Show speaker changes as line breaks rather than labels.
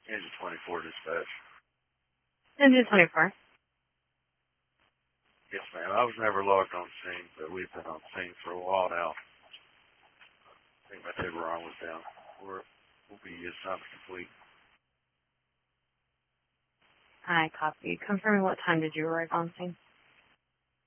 Engine 24 dispatch.
Engine 24.
Yes, ma'am. I was never logged on scene, but we've been on scene for a while now. I think my table arm was down. We'll be assigned to complete.
I copy. Confirm what time did you arrive on scene?